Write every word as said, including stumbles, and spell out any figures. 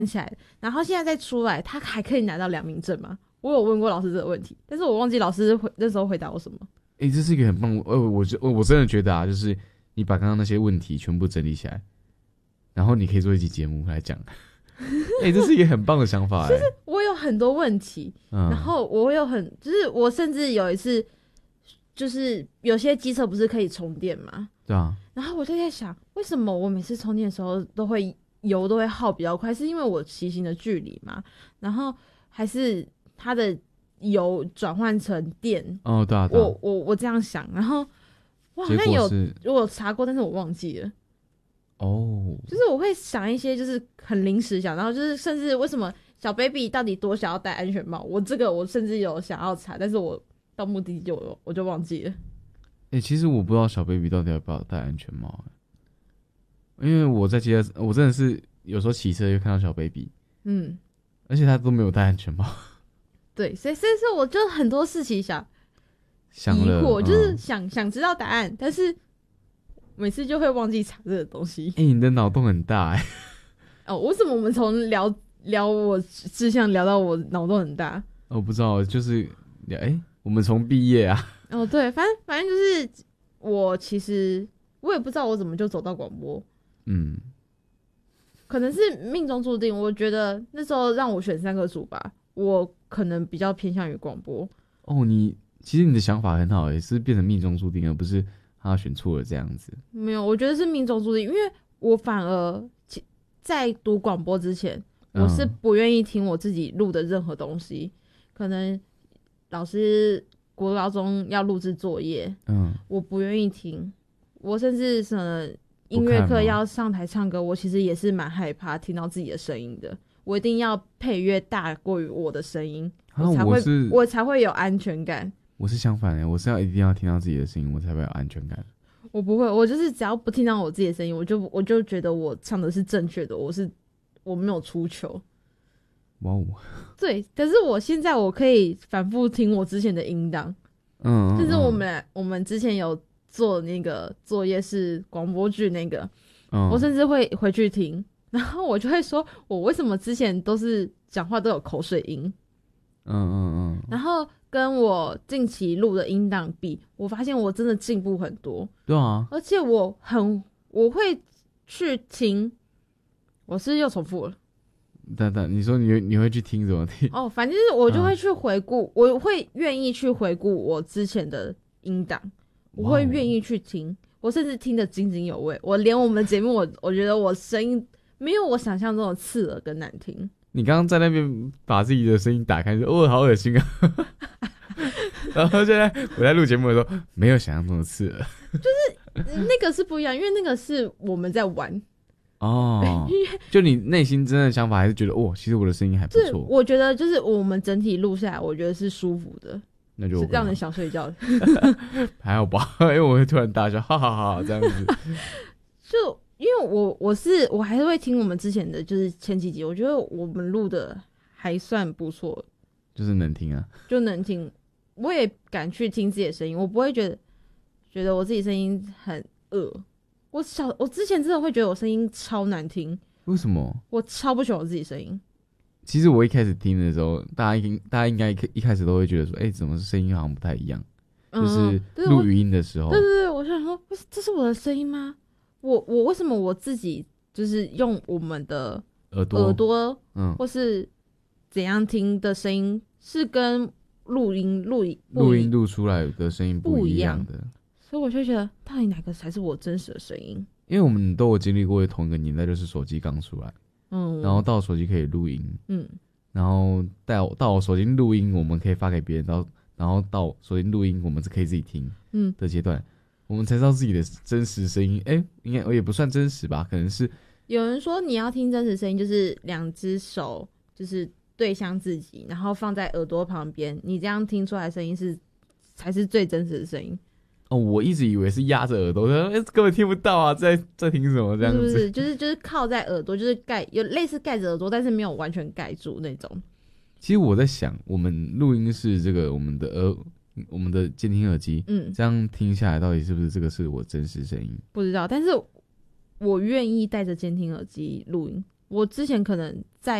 起来，然后现在再出来，他还可以拿到良民证吗？我有问过老师这个问题，但是我忘记老师回那时候回答我什么。 哎、欸，这是一个很棒，呃，我我我真的觉得啊，就是你把刚刚那些问题全部整理起来，然后你可以做一期节目来讲。哎、欸，这是一个很棒的想法、欸。 就是我有很多问题，嗯、然后我有很，就是我甚至有一次，就是有些机车不是可以充电吗？ 对啊。 然后我就在想，为什么我每次充电的时候都会油都会耗比较快？是因为我骑行的距离嘛？然后还是它的油转换成电？ 哦，对啊，对啊。 我我我这样想，然后我好像有我有查过，但是我忘记了。哦，就是我会想一些就是很临时想，然后就是甚至为什么小 baby 到底多想要戴安全帽？我这个我甚至有想要查，但是我到目的地就我就忘记了。 哎、欸，其实我不知道小 baby 到底要不要戴安全帽，因为我在街上，我真的是有时候骑车就看到小 baby， 嗯，而且他都没有戴安全帽。 对，所以所以说我就很多事情想想了， 疑惑，就是想、嗯、想知道答案，但是每次就会忘记查这个东西。 哎、欸，你的脑洞很大哎、 欸。哦，为什么我们从聊聊我志向聊到我脑洞很大？ 我不知道，就是哎、欸，我们从毕业啊。 哦，对，反正反正就是我其实我也不知道我怎么就走到广播，嗯，可能是命中注定。我觉得那时候让我选三个组吧，我可能比较偏向于广播。 哦，你其实你的想法很好，也是变成命中注定，而不是他选错了这样子。 没有，我觉得是命中注定，因为我反而在读广播之前，我是不愿意听我自己录的任何东西，嗯、可能老师。国高中要录制作业，嗯，我不愿意听，我甚至什么音乐课要上台唱歌，我其实也是蛮害怕听到自己的声音的。我一定要配乐大过于我的声音，啊、我才会我，我才会有安全感。 我是相反的，我是要一定要听到自己的声音，我才会有安全感。 我不会，我就是只要不听到我自己的声音，我就我就觉得我唱的是正确的，我是我没有出糗。 哇哦！ 对，可是我现在我可以反复听我之前的音档，嗯，就是我们、嗯、我们之前有做那个作业是广播剧那个、嗯，我甚至会回去听，然后我就会说，我为什么之前都是讲话都有口水音，嗯嗯嗯，然后跟我近期录的音档比，我发现我真的进步很多， 对啊， 而且我很我会去听，我是又重复了。 等等，你说你你会去听怎么听？ 哦，反正就是我就会去回顾、嗯，我会愿意去回顾我之前的音档，我会愿意去听，我甚至听得津津有味。我连我们的节目，我我觉得我声音没有我想象中的刺耳跟难听。 你刚刚在那边把自己的声音打开，说哦，好恶心啊！然后现在我在录节目的时候，没有想象中的刺耳， 就是那个是不一样，因为那个是我们在玩。 哦，就你内心真的想法还是觉得哦，其实我的声音还不错。 我觉得就是我们整体录下来，我觉得是舒服的， 那就、OK、 让人想睡觉的。 还好吧，因为我会突然大笑，哈哈哈哈这样子。 就因为我我是我还是会听我们之前的就是前几集，我觉得我们录的还算不错， 就是能听啊， 就能听。我也敢去听自己的声音，我不会觉得觉得我自己声音很恶。我小我之前真的会觉得我声音超难听， 为什么？ 我超不喜欢我自己声音。 其实我一开始听的时候，大家应大家应该一开始都会觉得说，哎、欸，怎么声音好像不太一样？嗯、就是录语音的时候， 对对对，我想说，这是我的声音吗？我我为什么我自己就是用我们的耳朵耳朵，嗯，或是怎样听的声音，是跟录音录录音录出来的声音不一样的。 所以我就觉得，到底哪个才是我真实的声音？ 因为我们都有经历过同一个年代，就是手机刚出来，嗯，然后到手机可以录音，嗯，然后到到手机录音，我们可以发给别人，到然后到手机录音，我们是可以自己听，嗯的阶段，嗯、我们才知道自己的真实声音。哎、欸，应该也不算真实吧？可能是有人说你要听真实声音，就是两只手就是对向自己，然后放在耳朵旁边，你这样听出来的声音是才是最真实的声音。 哦，我一直以为是压着耳朵，欸、根本听不到啊，在在听什么这样子？ 是不是？就是就是靠在耳朵，就是盖有类似盖着耳朵，但是没有完全盖住那种。 其实我在想，我们录音室这个我们的耳我们的监听耳机，嗯，这样听下来，到底是不是这个是我真实声音？ 不知道，但是我愿意戴着监听耳机录音， 我之前可能在